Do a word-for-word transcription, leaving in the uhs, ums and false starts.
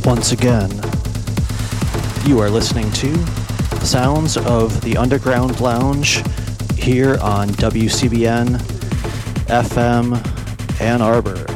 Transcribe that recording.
Once again, you are listening to Sounds of the Underground Lounge here on W C B N F M Ann Arbor.